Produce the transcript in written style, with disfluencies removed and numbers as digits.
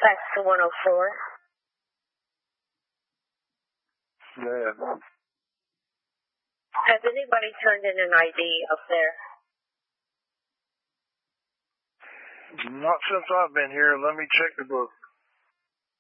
Fax to 104. Yeah. Has anybody turned in an ID up there? Not since I've been here. Let me check the book.